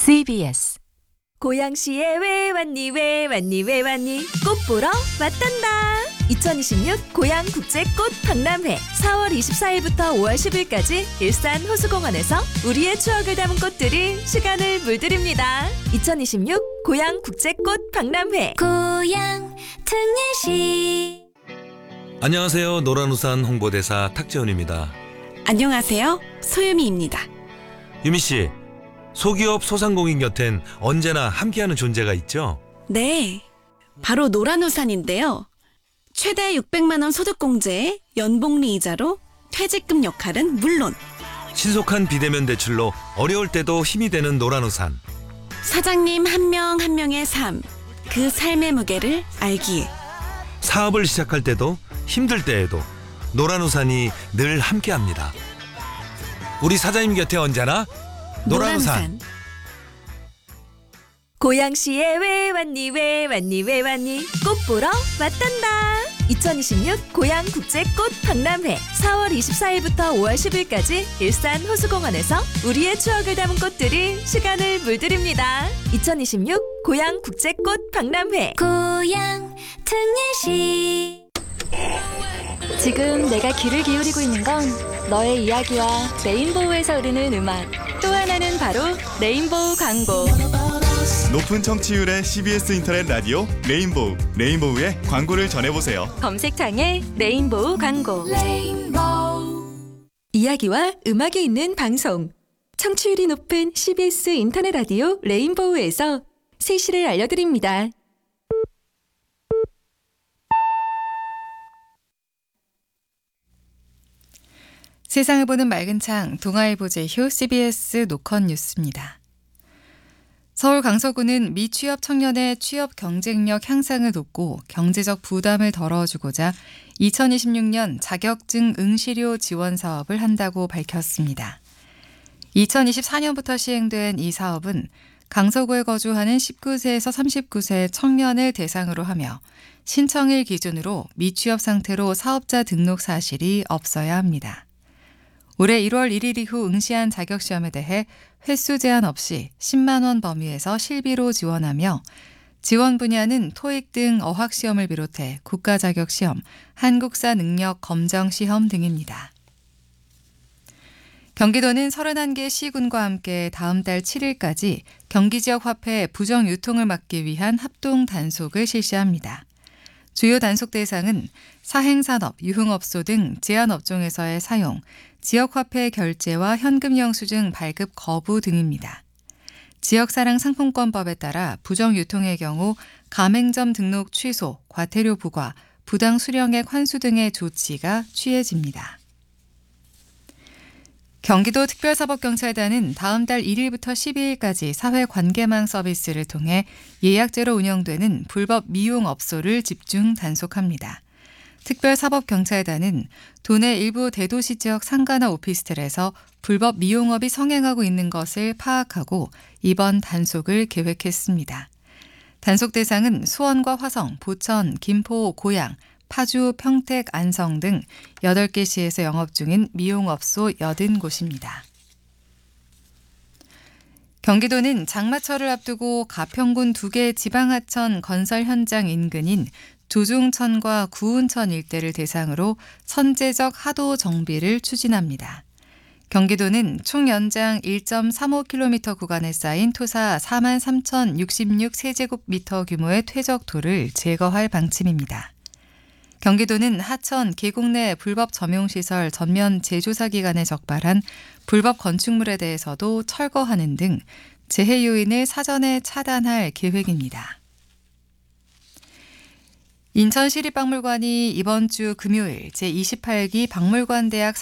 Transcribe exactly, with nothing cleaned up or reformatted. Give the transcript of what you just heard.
씨비에스 고양시에 왜 왔니 왜 왔니 왜 왔니 꽃 보러 왔단다. 이천이십육 고양국제꽃 박람회 사월 이십사일부터 오월 십일까지 일산 호수공원에서 우리의 추억을 담은 꽃들이 시간을 물들입니다. 이천이십육 고양국제꽃 박람회 고양 특례시. 안녕하세요. 노란우산 홍보대사 탁재훈입니다. 안녕하세요. 소유미입니다. 유미씨, 소기업 소상공인 곁엔 언제나 함께하는 존재가 있죠? 네, 바로 노란우산인데요. 최대 육백만 원 소득공제에 연복리 이자로 퇴직금 역할은 물론 신속한 비대면 대출로 어려울 때도 힘이 되는 노란우산. 사장님 한 명 한 명의 삶, 그 삶의 무게를 알기에 사업을 시작할 때도 힘들 때에도 노란우산이 늘 함께합니다. 우리 사장님 곁에 언제나 노란우산. 노란우산. 고양시에 왜 왔니 왜 왔니 왜 왔니 꽃 보러 왔단다. 이천이십육 고양국제꽃 박람회 사월 이십사일부터 오월 십일까지 일산 호수공원에서 우리의 추억을 담은 꽃들이 시간을 물들입니다. 이천이십육 고양국제꽃 박람회 고양 특례시. 지금 내가 귀를 기울이고 있는 건 너의 이야기와 레인보우에서 흐르는 음악, 또 하나는 바로 레인보우 광고. 높은 청취율의 씨비에스 인터넷 라디오 레인보우, 레인보우의 광고를 전해보세요. 검색창에 레인보우 광고. 이야기와 음악이 있는 방송, 청취율이 높은 씨비에스 인터넷 라디오 레인보우에서 세시를 알려드립니다. 세상을 보는 맑은 창, 동아일보 제휴 씨비에스 노컷 뉴스입니다. 서울 강서구는 미취업 청년의 취업 경쟁력 향상을 돕고 경제적 부담을 덜어주고자 이천이십육년 자격증 응시료 지원 사업을 한다고 밝혔습니다. 이천이십사년부터 시행된 이 사업은 강서구에 거주하는 십구세에서 삼십구세 청년을 대상으로 하며 신청일 기준으로 미취업 상태로 사업자 등록 사실이 없어야 합니다. 올해 일월 일일 이후 응시한 자격시험에 대해 횟수 제한 없이 십만 원 범위에서 실비로 지원하며 지원 분야는 토익 등 어학시험을 비롯해 국가자격시험, 한국사 능력 검정시험 등입니다. 경기도는 서른한 개 시군과 함께 다음 달 칠일까지 경기지역 화폐 부정 유통을 막기 위한 합동 단속을 실시합니다. 주요 단속 대상은 사행산업, 유흥업소 등 제한업종에서의 사용, 지역화폐 결제와 현금 영수증 발급 거부 등입니다. 지역사랑 상품권법에 따라 부정유통의 경우 가맹점 등록 취소, 과태료 부과, 부당 수령액 환수 등의 조치가 취해집니다. 경기도 특별사법경찰단은 다음 달 일일부터 십이일까지 사회관계망 서비스를 통해 예약제로 운영되는 불법 미용업소를 집중 단속합니다. 특별사법경찰단은 도내 일부 대도시 지역 상가나 오피스텔에서 불법 미용업이 성행하고 있는 것을 파악하고 이번 단속을 계획했습니다. 단속 대상은 수원과 화성, 보천, 김포, 고양, 파주, 평택, 안성 등 여덟 개 시에서 영업 중인 미용업소 팔십 곳입니다. 경기도는 장마철을 앞두고 가평군 두 개 지방하천 건설 현장 인근인 조중천과 구운천 일대를 대상으로 선제적 하도 정비를 추진합니다. 경기도는 총 연장 일 점 삼오 킬로미터 구간에 쌓인 토사 사만 삼천육십육 세제곱미터 규모의 퇴적토를 제거할 방침입니다. 경기도는 하천, 계곡 내 불법 점용시설 전면 재조사 기간에 적발한 불법 건축물에 대해서도 철거하는 등 재해 요인을 사전에 차단할 계획입니다. 인천시립박물관이 이번 주 금요일 제이십팔 기 박물관대학